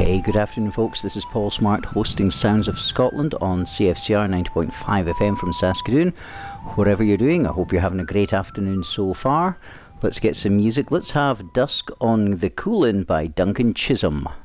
Hey, good afternoon folks, this is Paul Smart hosting Sounds of Scotland on CFCR 90.5 FM from Saskatoon. Whatever you're doing, I hope you're having a great afternoon so far. Let's get some music. Let's have Dusk on the Coolin by Duncan Chisholm.